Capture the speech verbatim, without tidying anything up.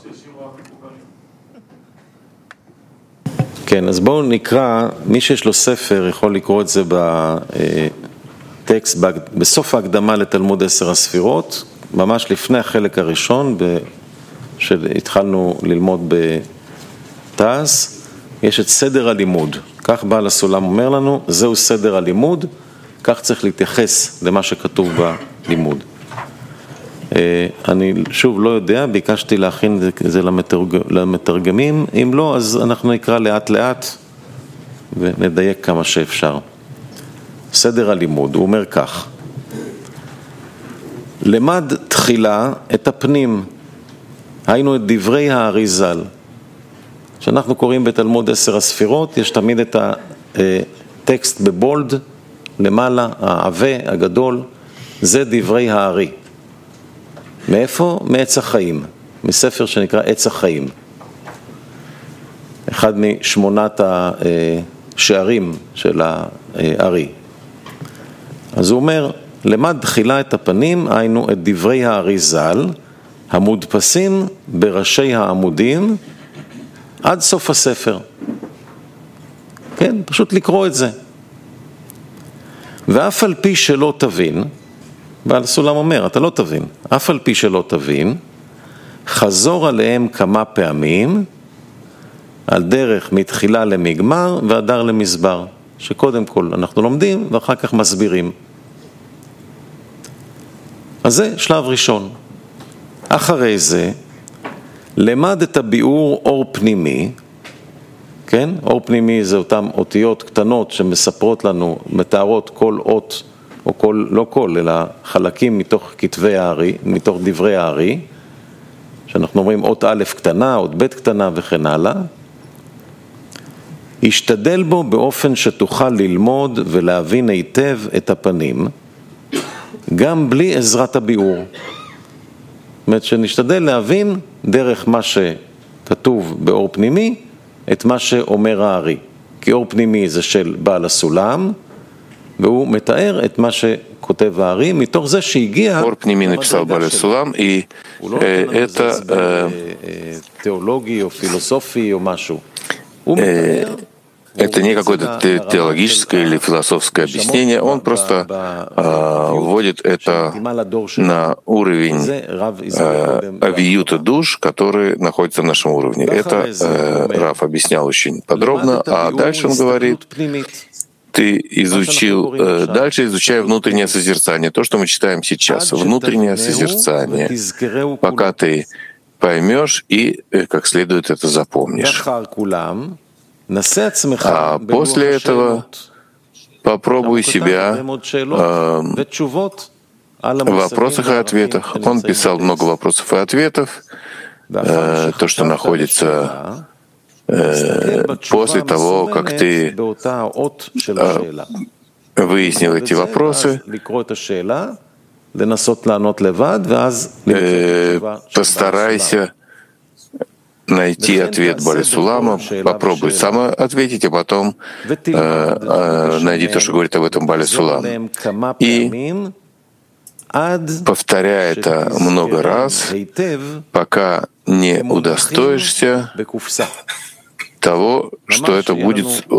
כן, אז בואו נקרא, מי שיש לו ספר יכול לקרוא את זה בטקסט, בסוף ההקדמה לתלמוד עשר הספירות, ממש לפני החלק הראשון שהתחלנו ללמוד בתעש, יש את סדר הלימוד. כך בעל הסולם אומר לנו, זהו סדר הלימוד, כך צריך להתייחס למה שכתוב בלימוד. אני שוב לא יודע, ביקשתי להכין את זה למתרגמים, אם לא אז אנחנו נקרא לאט לאט ונדייק כמה שאפשר. סדר הלימוד, הוא אומר כך: למד תחילה את הפנים, היינו את דברי הארי ז"ל. כשאנחנו קוראים בתלמוד עשר הספירות, יש תמיד את הטקסט בבולד, למעלה, העבה, הגדול, זה דברי הארי. מאיפה? מעץ החיים, מספר שנקרא עץ החיים. אחד משמונת השערים של הארי. אז הוא אומר, למד תחילה את הפנים, היינו את דברי הארי ז"ל, המודפסים בראשי העמודים, עד סוף הספר. כן, פשוט לקרוא את זה. ואף על פי שלא תבין, בעל הסולם אומר, אתה לא תבין, אף על פי שלא תבין, חזור עליהם כמה פעמים, על דרך מתחילה למגמר והדר למסבר, שקודם כל אנחנו לומדים ואחר כך מסבירים. אז זה שלב ראשון. אחרי זה, למד את הביאור אור פנימי, כן? אור פנימי זה אותן אותיות קטנות שמספרות לנו, מתארות כל אות, או כל, לא כל, אלא חלקים מתוך כתבי הארי, מתוך דברי הארי, שאנחנו אומרים אות א' קטנה, אות ב' קטנה וכן הלאה. השתדל בו באופן שתוכל ללמוד ולהבין היטב את הפנים, גם בלי עזרת הביאור. זאת אומרת שנשתדל להבין דרך מה שכתוב באור פנימי, את מה שאומר הארי. כי אור פנימי זה של בעל הסולם, והוא מתאר את מה שכותב הארי, מתוך זה שהגיע... אור פנימי написал בעל הסולם, и это... תיאולוגי או פילוסופי או משהו. הוא מתאר... Это не какое-то теологическое или философское объяснение, он просто э, вводит это на уровень э, авиюта душ, который находится на нашем уровне. Это э, Раф объяснял очень подробно, а дальше он говорит, ты изучил, э, дальше изучай внутреннее созерцание, то, что мы читаем сейчас, внутреннее созерцание, пока ты поймешь и э, как следует это запомнишь. А после этого попробуй себя э, в вопросах и ответах. Он писал много вопросов и ответов, э, то, что находится э, после того, как ты э, выяснил эти вопросы. Э, постарайся найти ответ Бали Сулама, попробуй сам ответить, а потом э, э, найди то, что говорит об этом Бали Сулам. И повторяй это много раз, пока не удостоишься того, что это будет